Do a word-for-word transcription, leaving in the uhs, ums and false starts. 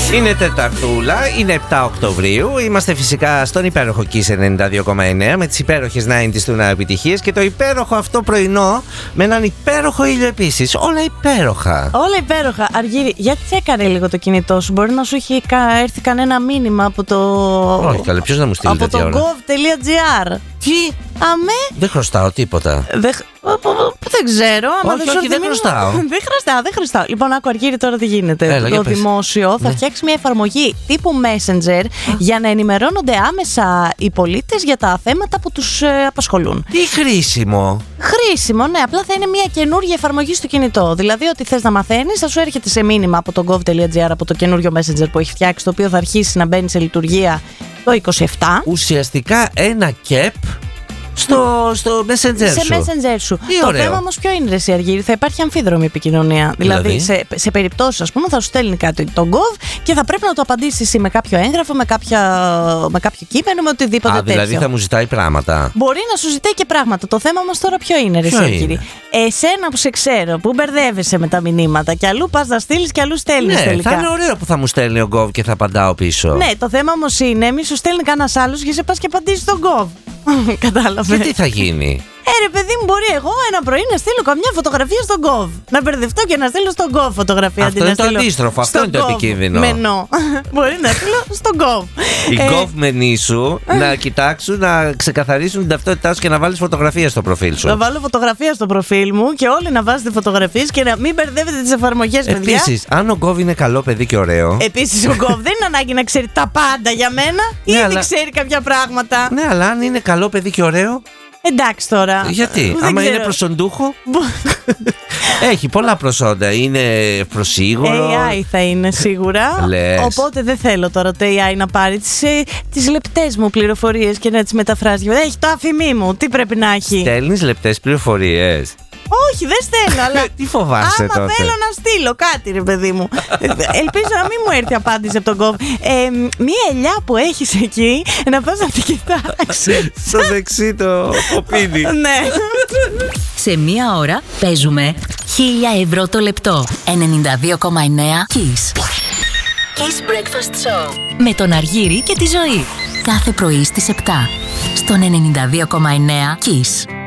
Είναι Τεταρτούλα, είναι επτά Οκτωβρίου. Είμαστε φυσικά στον υπέροχο Kiss ενενήντα δύο κόμμα εννέα με τις υπέροχες ενενήντα του επιτυχίες και το υπέροχο αυτό πρωινό με έναν υπέροχο ήλιο επίσης. Όλα υπέροχα. Όλα υπέροχα. Αργύρι, γιατί τσέκαρε λίγο το κινητό σου. Μπορεί να σου έχει έρθει κανένα μήνυμα από το. Όχι, καλέ, ποιος να μου στείλει από τέτοια το ώρα. gov τελεία gr. Τι? Αμέ. Δεν χρωστάω τίποτα. Δεν, δεν ξέρω. Άμα όχι, δεν, όχι, δεν χρωστάω. Δεν χρωστάω, δεν χρωστάω. Λοιπόν, άκου Αργύρι τώρα τι γίνεται. Έλα, το πες. δημόσιο θα ναι. φτιάξει μια εφαρμογή τύπου Messenger για να ενημερώνονται άμεσα οι πολίτες για τα θέματα που τους ε, απασχολούν. Τι χρήσιμο. Χρήσιμο, ναι. Απλά θα είναι μια καινούργια εφαρμογή στο κινητό. Δηλαδή, ό,τι θες να μαθαίνεις θα σου έρχεται σε μήνυμα από το gov τελεία gr, από το καινούριο Messenger που έχει φτιάξει, το οποίο θα αρχίσει να μπαίνει σε λειτουργία το είκοσι επτά. Ουσιαστικά ένα κεπ στο, στο Messenger σε σου. Messenger σου. Τι το ωραίο. θέμα όμως ποιο είναι, ρε εσύ Αργύρι, θα υπάρχει αμφίδρομη επικοινωνία. Δηλαδή, Δηλαδή? σε, σε περιπτώσεις, ας πούμε, θα σου στέλνει κάτι το Gov και θα πρέπει να το απαντήσεις εσύ με κάποιο έγγραφο, με, κάποια, με κάποιο κείμενο, με οτιδήποτε Α, τέτοιο. δηλαδή θα μου ζητάει πράγματα. Μπορεί να σου ζητάει και πράγματα. Το θέμα όμως τώρα ποιο είναι, ρε Ποιο εσύ Αργύρι. είναι? Εσένα που σε ξέρω, που μπερδεύεσαι με τα μηνύματα και αλλού πας να στείλεις και αλλού στέλνεις Ναι, τελικά. θα είναι ωραίο που θα μου στέλνει ο Gov και θα απαντάω πίσω. Ναι, το θέμα όμως είναι μη σου στέλνει κανένας άλλος και σε πας και απαντήσεις στον Gov. Κατάλαβε. Και τι θα γίνει. Ε, ρε παιδί μου, μπορεί εγώ ένα πρωί να στείλω καμιά φωτογραφία στον Gov. Να μπερδευτώ και να στείλω στον Gov φωτογραφία. Αυτό αντί είναι να το στείλω αντίστροφο, αυτό στον είναι το Gov επικίνδυνο. μενό. Μπορεί να στείλω στον Gov. Οι Ε, Gov μενοί σου να κοιτάξουν, να ξεκαθαρίσουν την ταυτότητά σου και να βάλεις φωτογραφία στο προφίλ σου. Να βάλω φωτογραφία στο προφίλ μου και όλοι να βάζετε φωτογραφίες και να μην μπερδεύετε τις εφαρμογές, παιδιά. Επίσης, αν ο Gov είναι καλό παιδί και ωραίο. Επίσης, ο Gov δεν είναι ανάγκη να ξέρει τα πάντα για μένα. Ναι, Ήδη αλλά- ξέρει κάποια πράγματα. Ναι, αλλά αν είναι καλό παιδί και ωραίο. Εντάξει τώρα. Γιατί, Δεν άμα ξέρω. είναι προσοντούχο. Έχει πολλά προσόντα. Είναι προσίγουρο. έι άι θα είναι σίγουρα. Λες. Οπότε δεν θέλω τώρα το έι άι να πάρει τις, ε, τις λεπτές μου πληροφορίες και να τις μεταφράζει. Έχει το αφημί μου. Τι πρέπει να έχει. Στέλνεις λεπτές πληροφορίες. Όχι, δεν στέλνω, αλλά. Τι φοβάσαι άμα τότε. θέλω να στείλω κάτι, ρε παιδί μου. Ελπίζω να μην μου έρθει απάντηση από τον Gov. Ε, μία ελιά που έχεις εκεί, να πας να την κοιτάξεις. Στο δεξί το ποπίδι. Ναι. Σε μία ώρα παίζουμε χίλια ευρώ το λεπτό. ενενήντα δύο κόμμα εννέα Kiss. Kiss Breakfast Show. Με τον Αργύρι και τη Ζωή. Κάθε πρωί στις επτά. Στον ενενήντα δύο κόμμα εννέα Kiss.